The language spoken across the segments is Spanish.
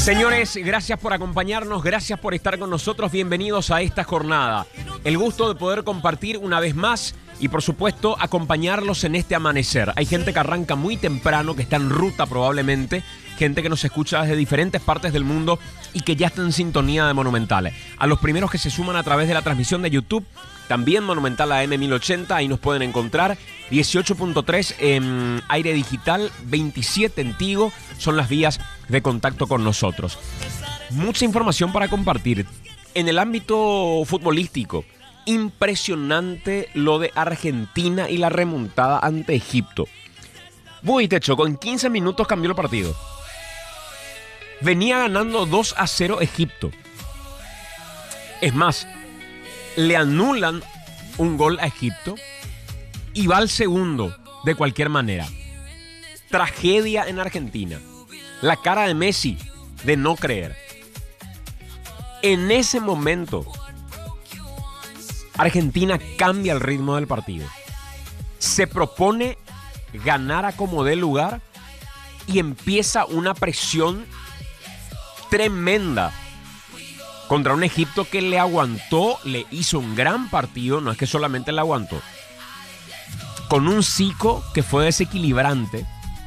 Señores, gracias por acompañarnos, gracias por estar con nosotros, bienvenidos a esta jornada. El gusto de poder compartir una vez más y por supuesto acompañarlos en este amanecer. Hay gente que arranca muy temprano, que está en ruta probablemente, gente que nos escucha desde diferentes partes del mundo y que ya está en sintonía de Monumental. A los primeros que se suman a través de la transmisión de YouTube, también Monumental AM 1080, ahí nos pueden encontrar. 18.3 en aire digital, 27 en Tigo, son las vías de contacto con nosotros. Mucha información para compartir. En el ámbito futbolístico, impresionante lo de Argentina y la remontada ante Egipto. Uy, te chocó, en 15 minutos cambió el partido. Venía ganando 2-0 Egipto. Es más, le anulan un gol a Egipto y va al segundo de cualquier manera. Tragedia en Argentina. La cara de Messi de no creer. En ese momento, Argentina cambia el ritmo del partido. Se propone ganar a como dé lugar y empieza una presión tremenda contra un Egipto que le aguantó, le hizo un gran partido, no es que solamente le aguantó, con un Zico que fue desequilibrante.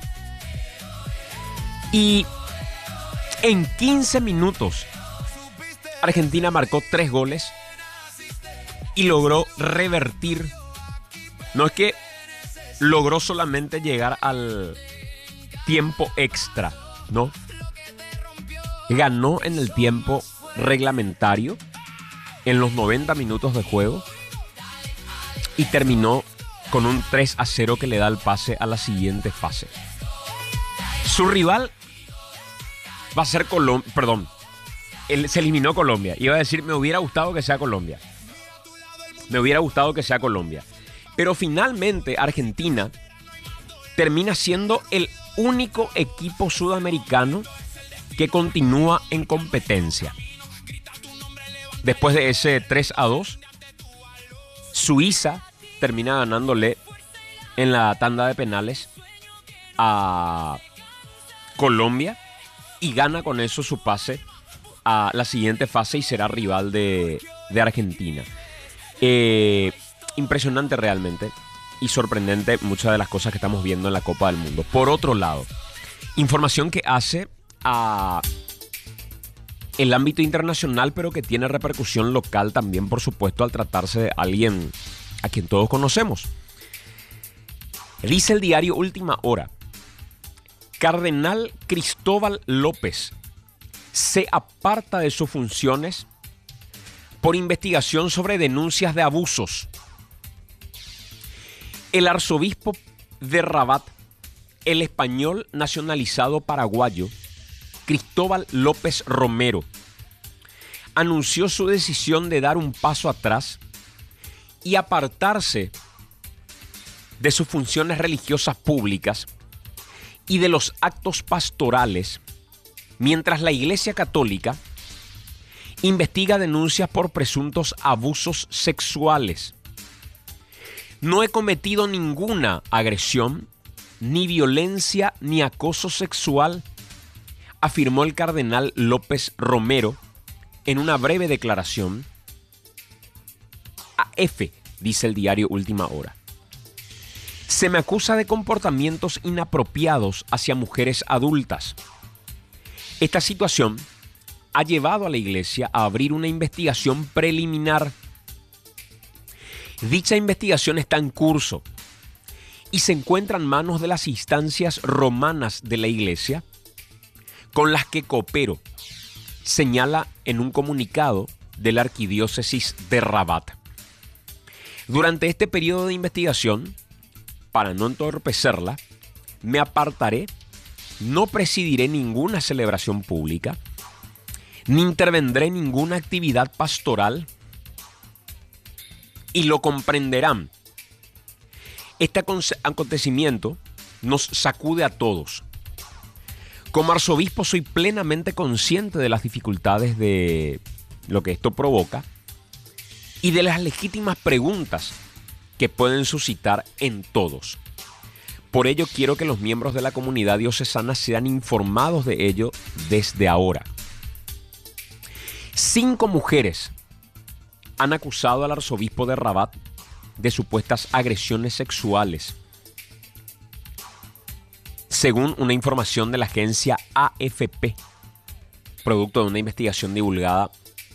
Y en 15 minutos Argentina marcó 3 goles y logró revertir. No es que logró solamente llegar al tiempo extra, no. Ganó en el tiempo reglamentario, en los 90 minutos de juego, y terminó con un 3-0 que le da el pase a la siguiente fase. Su rival va a ser Colombia, perdón, se eliminó Colombia. Iba a decir, me hubiera gustado que sea Colombia. Me hubiera gustado que sea Colombia. Pero finalmente Argentina termina siendo el único equipo sudamericano que continúa en competencia. Después de ese 3-2, Suiza termina ganándole en la tanda de penales a Colombia y gana con eso su pase a la siguiente fase y será rival de Argentina. Impresionante realmente y sorprendente muchas de las cosas que estamos viendo en la Copa del Mundo. Por otro lado, información que hace a el ámbito internacional, pero que tiene repercusión local también, por supuesto, al tratarse de alguien a quien todos conocemos. Dice el diario Última Hora: Cardenal Cristóbal López se aparta de sus funciones por investigación sobre denuncias de abusos. El arzobispo de Rabat, el español nacionalizado paraguayo, Cristóbal López Romero, anunció su decisión de dar un paso atrás y apartarse de sus funciones religiosas públicas y de los actos pastorales, mientras la Iglesia Católica investiga denuncias por presuntos abusos sexuales. No he cometido ninguna agresión, ni violencia, ni acoso sexual, afirmó el cardenal López Romero en una breve declaración a F, dice el diario Última Hora. Se me acusa de comportamientos inapropiados hacia mujeres adultas. Esta situación ha llevado a la Iglesia a abrir una investigación preliminar. Dicha investigación está en curso y se encuentra en manos de las instancias romanas de la Iglesia con las que coopero, señala en un comunicado de la Arquidiócesis de Rabat. Durante este periodo de investigación, para no entorpecerla, me apartaré, no presidiré ninguna celebración pública, ni intervendré en ninguna actividad pastoral, y lo comprenderán. Este acontecimiento nos sacude a todos. Como arzobispo soy plenamente consciente de las dificultades de lo que esto provoca y de las legítimas preguntas que pueden suscitar en todos. Por ello, quiero que los miembros de la comunidad diocesana sean informados de ello desde ahora. 5 mujeres han acusado al arzobispo de Rabat de supuestas agresiones sexuales, según una información de la agencia AFP, producto de una investigación divulgada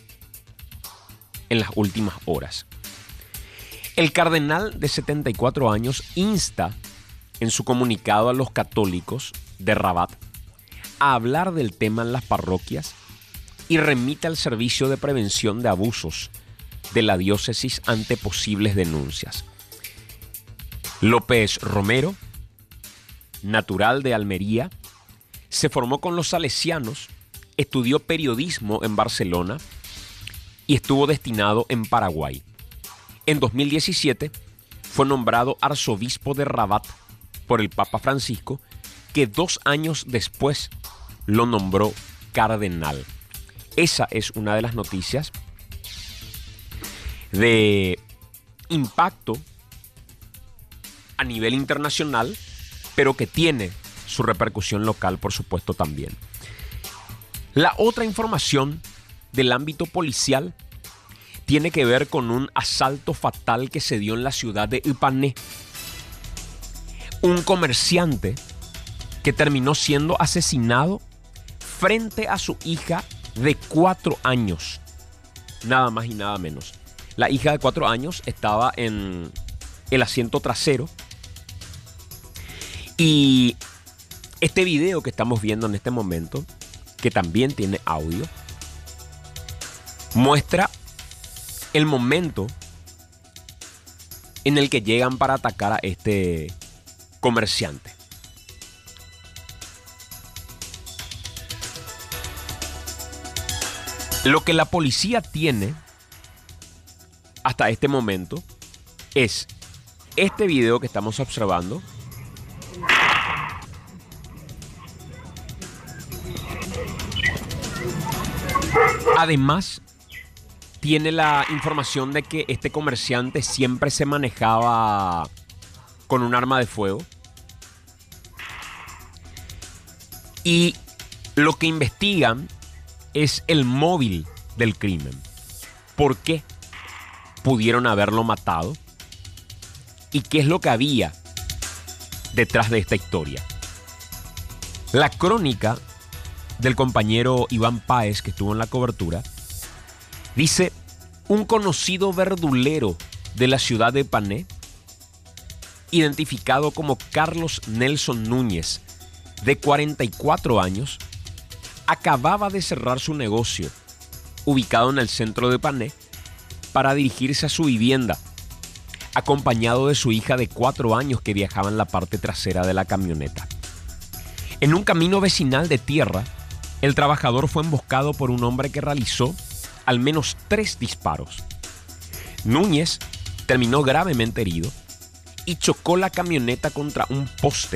en las últimas horas. El cardenal de 74 años insta en su comunicado a los católicos de Rabat a hablar del tema en las parroquias y remite al servicio de prevención de abusos de la diócesis ante posibles denuncias. López Romero, natural de Almería, se formó con los salesianos, estudió periodismo en Barcelona y estuvo destinado en Paraguay. En 2017 fue nombrado arzobispo de Rabat por el Papa Francisco, que 2 años después lo nombró cardenal. Esa es una de las noticias de impacto a nivel internacional, pero que tiene su repercusión local, por supuesto, también. La otra información del ámbito policial tiene que ver con un asalto fatal que se dio en la ciudad de Ipané. Un comerciante que terminó siendo asesinado frente a su hija de 4 años. Nada más y nada menos. La hija de 4 años estaba en el asiento trasero. Y este video que estamos viendo en este momento, que también tiene audio, muestra el momento en el que llegan para atacar a este comerciante. Lo que la policía tiene hasta este momento es este video que estamos observando. Además, tiene la información de que este comerciante siempre se manejaba con un arma de fuego. Y lo que investigan es el móvil del crimen. ¿Por qué pudieron haberlo matado? ¿Y qué es lo que había detrás de esta historia? La crónica del compañero Iván Páez, que estuvo en la cobertura, dice: un conocido verdulero de la ciudad de Pané, identificado como Carlos Nelson Núñez, de 44 años, acababa de cerrar su negocio, ubicado en el centro de Pané, para dirigirse a su vivienda, acompañado de su hija de 4 años que viajaba en la parte trasera de la camioneta. En un camino vecinal de tierra, el trabajador fue emboscado por un hombre que realizó al menos 3 disparos. Núñez terminó gravemente herido y chocó la camioneta contra un poste.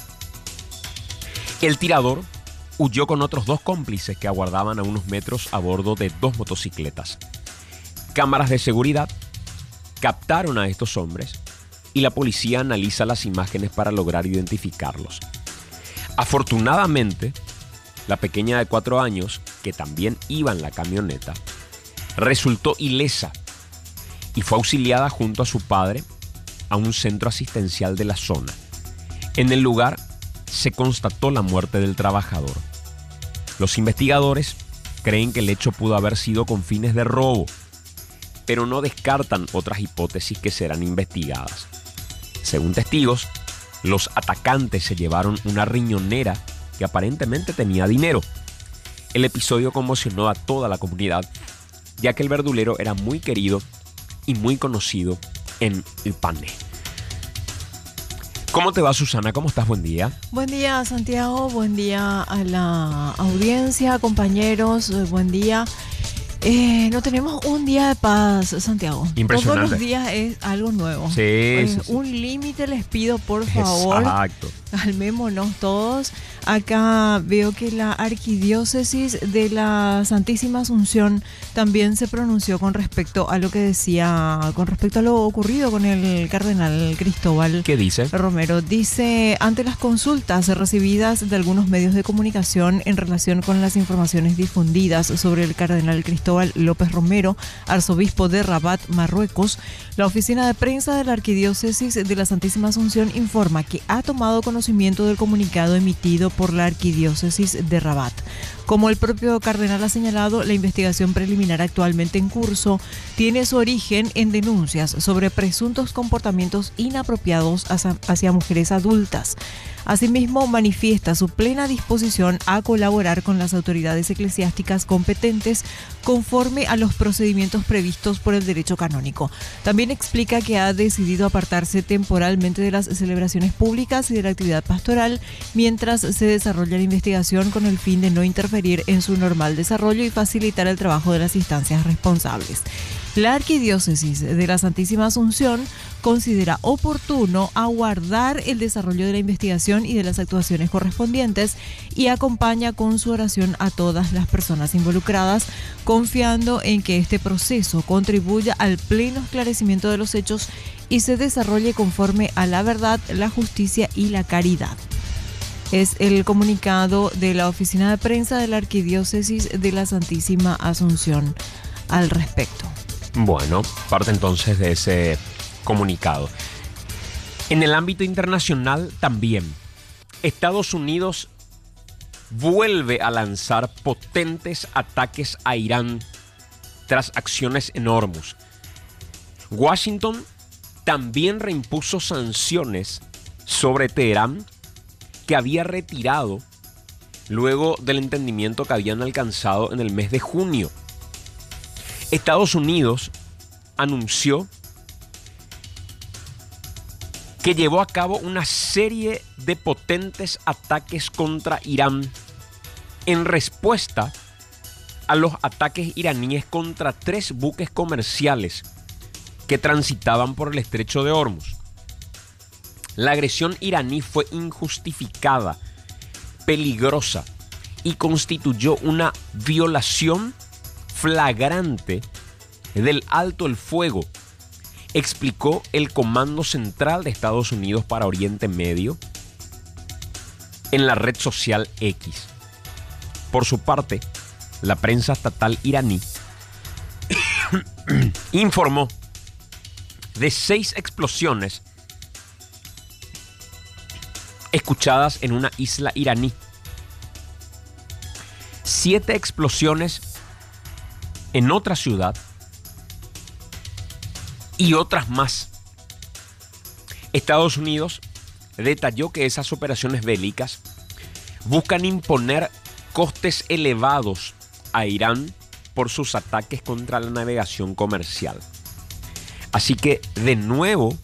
El tirador huyó con otros 2 cómplices que aguardaban a unos metros a bordo de 2 motocicletas. Cámaras de seguridad captaron a estos hombres y la policía analiza las imágenes para lograr identificarlos. Afortunadamente, la pequeña de 4 años, que también iba en la camioneta, resultó ilesa y fue auxiliada junto a su padre a un centro asistencial de la zona. En el lugar se constató la muerte del trabajador. Los investigadores creen que el hecho pudo haber sido con fines de robo, pero no descartan otras hipótesis que serán investigadas. Según testigos, los atacantes se llevaron una riñonera que aparentemente tenía dinero. El episodio conmocionó a toda la comunidad, ya que el verdulero era muy querido y muy conocido en Ipané. ¿Cómo te va, Susana? ¿Cómo estás? Buen día. Buen día, Santiago. Buen día a la audiencia, compañeros. Buen día. No tenemos un día de paz, Santiago. Impresionante. Todos los días es algo nuevo. Sí. Un límite les pido, por favor. Exacto. Calmémonos todos. Acá veo que la Arquidiócesis de la Santísima Asunción también se pronunció con respecto a lo que decía, con respecto a lo ocurrido con el cardenal Cristóbal. ¿Qué dice? Romero dice, ante las consultas recibidas de algunos medios de comunicación en relación con las informaciones difundidas sobre el cardenal Cristóbal López Romero, arzobispo de Rabat, Marruecos, la oficina de prensa de la Arquidiócesis de la Santísima Asunción informa que ha tomado conocimiento del comunicado emitido por la Arquidiócesis de Rabat. Como el propio cardenal ha señalado, la investigación preliminar actualmente en curso tiene su origen en denuncias sobre presuntos comportamientos inapropiados hacia mujeres adultas. Asimismo, manifiesta su plena disposición a colaborar con las autoridades eclesiásticas competentes conforme a los procedimientos previstos por el derecho canónico. También explica que ha decidido apartarse temporalmente de las celebraciones públicas y de la actividad pastoral mientras se desarrolla la investigación con el fin de no interferir en su normal desarrollo y facilitar el trabajo de las instancias responsables. La Arquidiócesis de la Santísima Asunción considera oportuno aguardar el desarrollo de la investigación y de las actuaciones correspondientes y acompaña con su oración a todas las personas involucradas, confiando en que este proceso contribuya al pleno esclarecimiento de los hechos y se desarrolle conforme a la verdad, la justicia y la caridad. Es el comunicado de la oficina de prensa de la Arquidiócesis de la Santísima Asunción al respecto. Bueno, parte entonces de ese comunicado. En el ámbito internacional también, Estados Unidos vuelve a lanzar potentes ataques a Irán tras acciones en Hormuz. Washington también reimpuso sanciones sobre Teherán que había retirado luego del entendimiento que habían alcanzado en el mes de junio. Estados Unidos anunció que llevó a cabo una serie de potentes ataques contra Irán en respuesta a los ataques iraníes contra 3 buques comerciales que transitaban por el estrecho de Hormuz. La agresión iraní fue injustificada, peligrosa y constituyó una violación flagrante del alto el fuego, explicó el Comando Central de Estados Unidos para Oriente Medio en la red social X. Por su parte, la prensa estatal iraní informó de 6 explosiones escuchadas en una isla iraní, 7 explosiones en otra ciudad y otras más. Estados Unidos detalló que esas operaciones bélicas buscan imponer costes elevados a Irán por sus ataques contra la navegación comercial. Así que de nuevo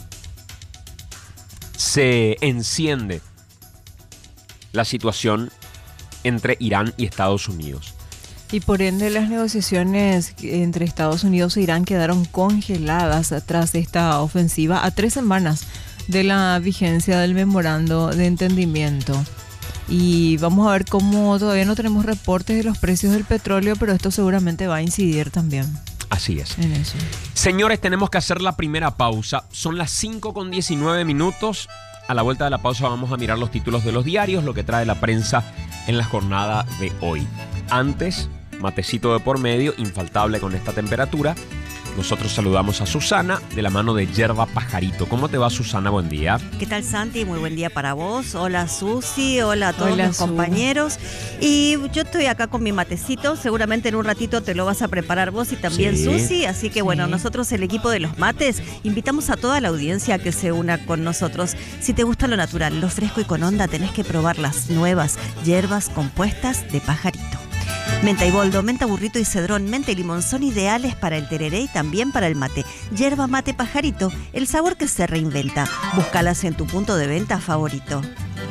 se enciende la situación entre Irán y Estados Unidos. Y por ende las negociaciones entre Estados Unidos e Irán quedaron congeladas tras esta ofensiva a 3 semanas de la vigencia del memorando de entendimiento. Y vamos a ver cómo todavía no tenemos reportes de los precios del petróleo, pero esto seguramente va a incidir también. Así es. En eso. Señores, tenemos que hacer la primera pausa. Son las 5:19. A la vuelta de la pausa vamos a mirar los títulos de los diarios, lo que trae la prensa en la jornada de hoy. Antes, matecito de por medio, infaltable con esta temperatura. Nosotros saludamos a Susana de la mano de Yerba Pajarito. ¿Cómo te va, Susana? Buen día. ¿Qué tal, Santi? Muy buen día para vos. Hola, Susi. Hola a todos los Su. compañeros. Y yo estoy acá con mi matecito. Seguramente en un ratito te lo vas a preparar vos y también Sí. Susi. Así que bueno, nosotros, el equipo de los mates, invitamos a toda la audiencia a que se una con nosotros. Si te gusta lo natural, lo fresco y con onda, tenés que probar las nuevas hierbas compuestas de Pajarito. Menta y boldo, menta burrito y cedrón, menta y limón son ideales para el tereré y también para el mate. Yerba mate Pajarito, el sabor que se reinventa. Búscalas en tu punto de venta favorito.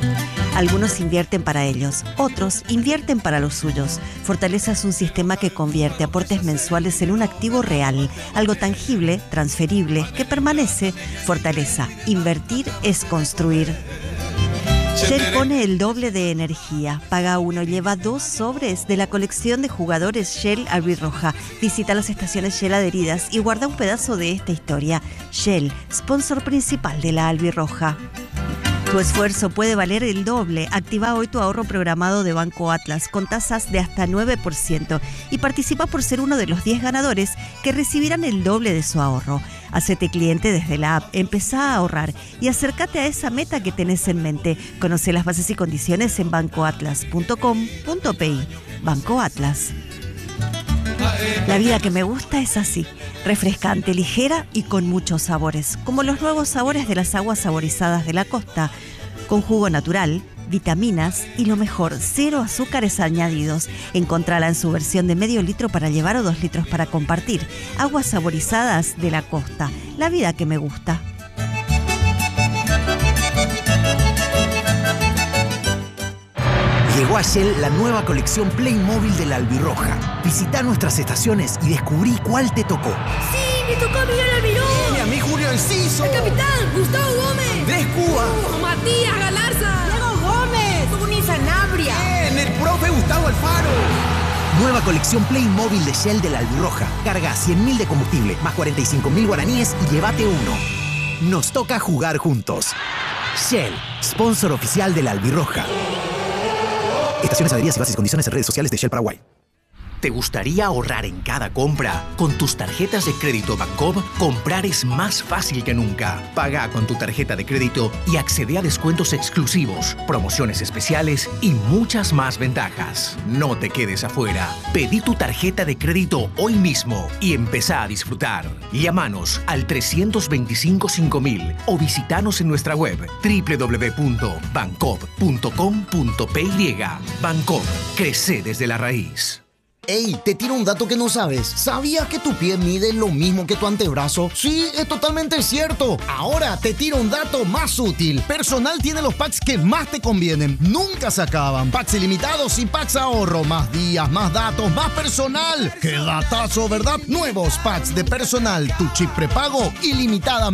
Algunos invierten para ellos, otros invierten para los suyos. Fortaleza es un sistema que convierte aportes mensuales en un activo real, algo tangible, transferible, que permanece. Fortaleza, invertir es construir. Shell pone el doble de energía. Paga uno, lleva 2 sobres de la colección de jugadores Shell Albirroja. Visita las estaciones Shell adheridas y guarda un pedazo de esta historia. Shell, sponsor principal de la Albirroja. Tu esfuerzo puede valer el doble. Activa hoy tu ahorro programado de Banco Atlas con tasas de hasta 9% y participa por ser uno de los 10 ganadores que recibirán el doble de su ahorro. Hacete cliente desde la app, empezá a ahorrar y acércate a esa meta que tenés en mente. Conoce las bases y condiciones en bancoatlas.com.pi. Banco Atlas. La vida que me gusta es así, refrescante, ligera y con muchos sabores, como los nuevos sabores de las aguas saborizadas de la costa, con jugo natural, vitaminas y lo mejor, 0 azúcares añadidos. Encontrala en su versión de medio litro para llevar o 2 litros para compartir. Aguas saborizadas de la costa, la vida que me gusta. Llegó a Shell la nueva colección Playmobil de la Albirroja. Visita nuestras estaciones y descubrí cuál te tocó. ¡Sí! ¡Me tocó Miguel Almirón! ¡A mí Julio Enciso! ¡El capitán Gustavo Gómez! ¡Andrés Cuba! ¡Matías Galarza! ¡Diego Gómez! ¡Tony Sanabria! ¡Bien! ¡El profe Gustavo Alfaro! Nueva colección Playmobil de Shell de la Albirroja. Carga 100.000 de combustible, más 45.000 guaraníes y llévate uno. Nos toca jugar juntos. Shell, sponsor oficial de la Albirroja. Estaciones adheridas y bases y condiciones en redes sociales de Shell Paraguay. ¿Te gustaría ahorrar en cada compra? Con tus tarjetas de crédito Bancob, comprar es más fácil que nunca. Paga con tu tarjeta de crédito y accede a descuentos exclusivos, promociones especiales y muchas más ventajas. No te quedes afuera. Pedí tu tarjeta de crédito hoy mismo y empezá a disfrutar. Llámanos al 325-5000 o visitanos en nuestra web www.bancob.com.py. Bancob, crece desde la raíz. Ey, te tiro un dato que no sabes. ¿Sabías que tu pie mide lo mismo que tu antebrazo? Sí, es totalmente cierto. Ahora te tiro un dato más útil. Personal tiene los packs que más te convienen. Nunca se acaban. Packs ilimitados y packs ahorro. Más días, más datos, más personal. ¡Qué datazo!, ¿verdad? Nuevos packs de Personal. Tu chip prepago ilimitadamente.